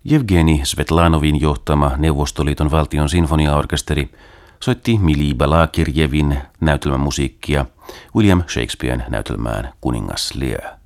Jevgeni Svetlanovin johtama Neuvostoliiton valtion sinfoniaorkesteri soitti Mili Balakirjevin näytelmämusiikkia William Shakespearen näytelmään Kuningas Lear.